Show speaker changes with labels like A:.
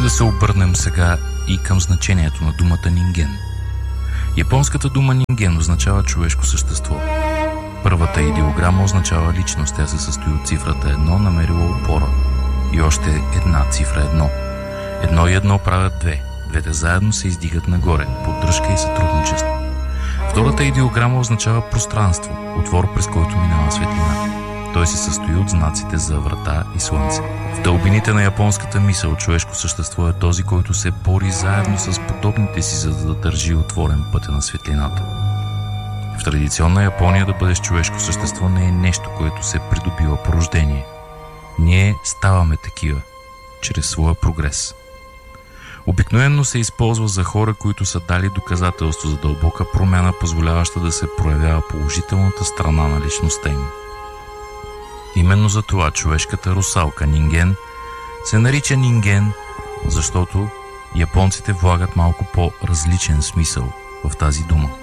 A: да се обърнем сега и към значението на думата нинген. Японската дума нинген означава човешко същество. Първата идеограма означава личност. Тя се състои от цифрата 1, намерила опора. И още една цифра 1. Едно и едно правят две. Двете заедно се издигат нагоре. Поддръжка и сътрудничество. Втората идеограма означава пространство, отвор, през който минава светлина. Той се състои от знаците за врата и слънце. В дълбините на японската мисъл човешко същество е този, който се бори заедно с подобните си, за да държи отворен пътя на светлината. В традиционна Япония да бъдеш човешко същество не е нещо, което се придобива по рождение. Ние ставаме такива, чрез своя прогрес. Обикновено се използва за хора, които са дали доказателство за дълбока промяна, позволяваща да се проявява положителната страна на личността им. Именно за това човешката русалка нинген се нарича нинген, защото японците влагат малко по-различен смисъл в тази дума.